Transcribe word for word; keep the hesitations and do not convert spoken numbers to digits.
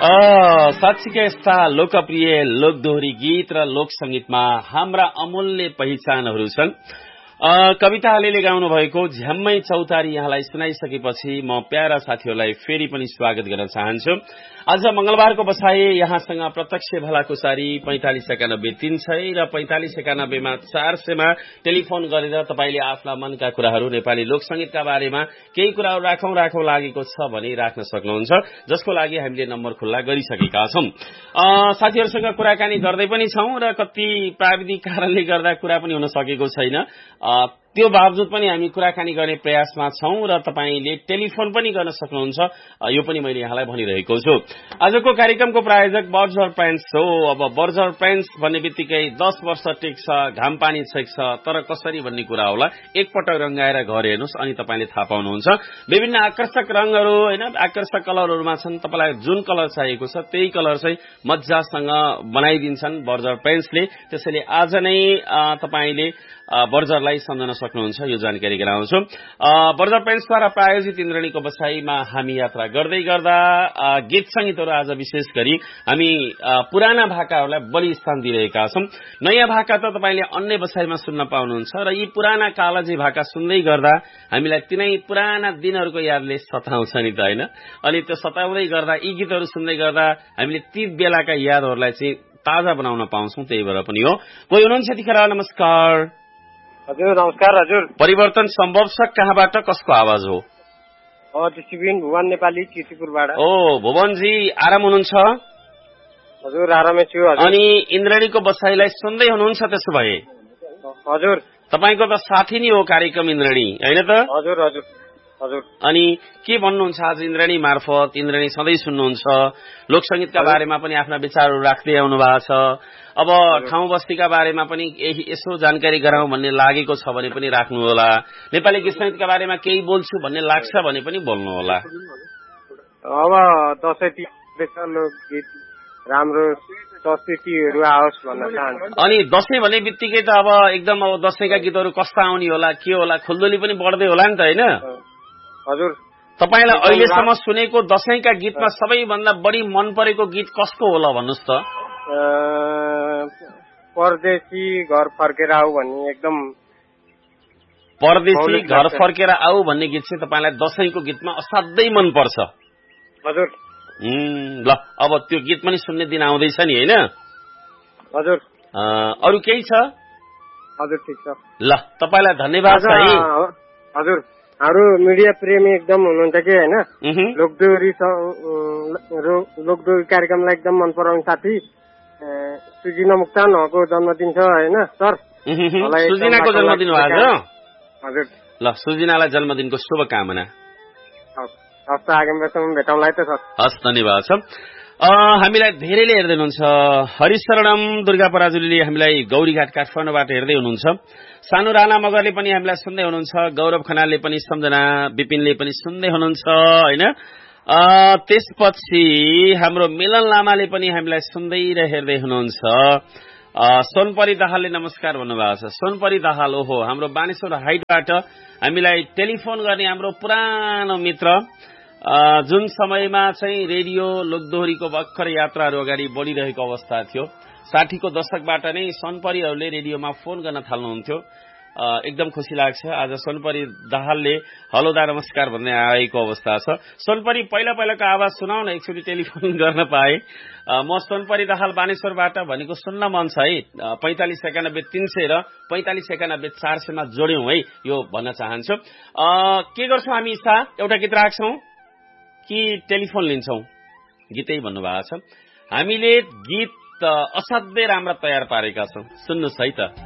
साँच्चीकै यस्ता लोकप्रिय लोकदोहोरी गीत र लोक संगीतमा हाम्रा अमूल्य पहिचानहरू छन्। कविता आलेले गाउनु भएको झ्याम्मै चौतारी यहाँलाई सुनाइसकेपछि म प्यारा साथीहरूलाई फेरि पनि स्वागत गर्न चाहन्छु। आज मंगलबारको बसाई यहाँसँग प्रत्यक्ष भलाकुसारी पैंतालिस एकानब्बे तीन सय र पैंतालिस एकानब्बेमा चार सयमा टेलिफोन गरेर तपाईले आफ्ना मनका कुराहरू नेपाली लोकसंगीतका बारेमा केही कुराहरू राखौं राखौं लागेको छ भने राख्न सक्नुहुन्छ, जसको लागि हामीले नम्बर खुल्ला गरिसकेका छौं। साथीहरूसँग कुराकानी गर्दै पनि छौं र कति प्राविधिक कारणले गर्दा कुरा पनि हुन सकेको छैन। त्यो बावजुद पनि हामी कुराकानी गर्ने प्रयासमा छौं र तपाईले टेलिफोन पनि गर्न सक्नुहुन्छ, यो पनि मैले यहाँलाई भनिरहेको छु। आजको कार्यक्रमको प्रायोजक बर्जर पेन्ट्स हो। अब बर्जर पेन्ट्स भन्ने बित्तिकै दस वर्ष टेक्छ, घाम पानी छेक्छ, तर कसरी भन्ने कुरा होला। एकपटक रंगाएर घर हेर्नुस् अनि तपाईले थाहा पाउनुहुन्छ। विभिन्न आकर्षक रंगहरू हैन, आकर्षक कलरहरूमा छन्। तपाईलाई जुन कलर चाहिएको छ त्यही कलर चाहिँ मज्जासँग बनाइदिन्छन् बर्जर पेन्ट्सले। त्यसैले आज नै तपाईले बर्जरलाई सम्झन सक्नुहुन्छ, यो जानकारी गराउँछु। बर्जर पेन्ट्सद्वारा प्रायोजित इन्द्रणीको बसाईमा हामी यात्रा गर्दै गर्दा गीत संगीतहरू आज विशेष गरी हामी पुराना भाकाहरूलाई बढी स्थान दिइरहेका छौं। नयाँ भाका त तपाईले अन्य बसाईमा सुन्न पाउनुहुन्छ र यी पुराना कालजी भाका सुन्दै गर्दा हामीलाई तिनै पुराना दिनहरूको यादले सताउँछ नि त हैन। अनि त्यो सताउँदै गर्दा यी गीतहरू सुन्दै गर्दा हामीले ती बेलाका यादहरूलाई चाहिँ ताजा बनाउन पाउँछौं। त्यही भएर पनि हो। कोही हुनुहुन्छ यतिखेर? नमस्कार। हजुर नमस्कार। हजुर परिवर्तन सम्भव छ? कहाँबाट कसको आवाज हो? शिविन भुवन नेपाली किर्तिपुरबाट। ओ भुवनजी, आराम हुनुहुन्छ? हजुर आरामै छु। अनि इन्द्रणीको बसाईलाई सुन्दै हुनुहुन्छ? त्यसो भए हजुर तपाईको त साथी नै हो कार्यक्रम इन्द्रणी, हैन त? हजुर हजुर हजुर। अनि के भन्नुहुन्छ आज इन्द्रणी मार्फत? इन्द्रणी सधैँ सुन्नुहुन्छ, लोकसंगीतका बारेमा पनि आफ्ना विचारहरू राख्दै आउनु भएको छ। अब ठाउँ बस्तीका बारेमा पनि यसो जानकारी गराउँ भन्ने लागेको छ भने पनि राख्नु होला। नेपाली गीत संगीतका बारेमा केही बोल्छु भन्ने लाग्छ भने पनि बोल्नु होला। अब दसैँ लोकगीत राम्रो संस्कृतिहरू आओस् भन्न चाहन्छु। अनि दसैँ भन्ने बित्तिकै त अब एकदम अब दसैँका गीतहरू कस्ता आउने होला, के होला, खुल्दुली पनि बढ्दै होला नि त हैन? हजुर। तपाईलाई अहिलेसम्म सुनेको दसैँका गीतमा सबैभन्दा बढी मन परेको गीत कसको होला भन्नुस् त? परदेशी घर फर्केर आऊ भन्ने एकदम परदेशी घर फर्केर आऊ भन्ने गीत चाहिँ तपाईलाई दसैँको गीतमा असाध्यै मन पर्छ। हजुर। ल अब त्यो गीत पनि सुन्ने दिन आउँदैछ नि हैन? हजुर। अरु केही छ? हजुर ठीक छ। ल तपाईलाई धन्यवाद छ है। हजुर हाम्रो मिडिया प्रेमी एकदम हुनुहुन्छ कि हैन? लोकदोहोरी लोकदोहोरी कार्यक्रमलाई एकदम मन पराउने साथी सुजिना मुक्तानको जन्मदिन छ हैन सर? सुजिनाको जन्मदिन हो आज? हजुर। ल सुजिनालाई जन्मदिनको शुभकामना। हस् आगामी वर्षमा भेटौँला त सर। हस् धन्यवाद छ। हामीलाई धेरैले हेर्दै हुनुहुन्छ। हरिशरणम दुर्गा पराजुलीले हामीलाई गौरीघाट काठमाडौँबाट हेर्दै हुनुहुन्छ। सानो राणा मगरले पनि हामीलाई सुन्दै हुनुहुन्छ। गौरव खनालले पनि, सम्झना विपिनले पनि सुन्दै हुनुहुन्छ हैन? त्यसपछि हाम्रो मिलन लामाले पनि हामीलाई सुन्दै र हेर्दै हुनुहुन्छ। सोनपरी दाहालले नमस्कार भन्नुभएको छ। सोनपरी दाहाल ओहो हाम्रो बानेश्वर हाइटबाट हामीलाई टेलिफोन गर्ने हाम्रो पुरानो मित्र, जुन समयमा चाहिँ रेडियो लोकदोहोरीको भर्खर यात्राहरू अगाडि बढिरहेको अवस्था थियो। साठीको दशकबाट नै सोनपरीहरूले रेडियोमा फोन गर्न थाल्नुहुन्थ्यो। एकदम खुसी लाग्छ आज सोनपरी दाहालले हलो दा नमस्कार भन्ने आएको अवस्था छ। सोनपरी पहिला पहिलाको आवाज सुनाउ न, एकचोटि टेलिफोन गर्न पाए। म सोनपरी दाहाल बानेश्वरबाट भनेको सुन्न मन छ है। पैंतालिस एकानब्बे तीन सय र पैंतालिस एकानब्बे चार सयमा जोड्यौं है, यो भन्न चाहन्छु। के गर्छौं हामी? ईशा एउटा गीत राख्छौं कि टेलिफोन लिन्छौं? गीतै भन्नुभएको छ। हामीले गीत असाध्यै राम्रा तयार पारेका छौं, सुन्नुस् है त।